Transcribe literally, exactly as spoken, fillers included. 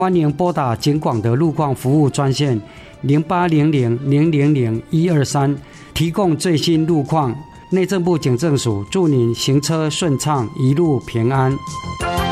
欢迎拨打警广的路况服务专线零八零零零零零一二三，提供最新路况。内政部警政署祝您行车顺畅，一路平安。